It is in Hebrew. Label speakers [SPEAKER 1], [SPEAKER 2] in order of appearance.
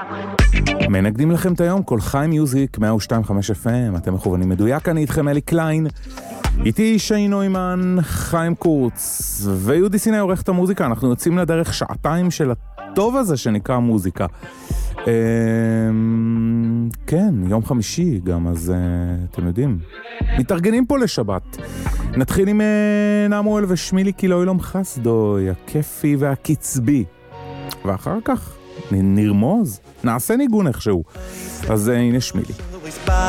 [SPEAKER 1] מנגדים לכם את היום, כל חי מיוזיק, 102.5 FM, אתם מכוונים מדויק, אני איתכם אלי קליין, איתי שי נוימן, חיים קורץ, ויהודי סיני עורך את המוזיקה, אנחנו יוצאים לדרך שעתיים של הטוב הזה שנקרא מוזיקה. כן, יום חמישי גם, אז אתם יודעים, מתארגנים פה לשבת. נתחיל עם נמואל ושמילי קילו אילום חסדוי, הכיפי והקצבי, ואחר כך נרמוז, נעשה ניגון איכשהו. אז הנה שמילי.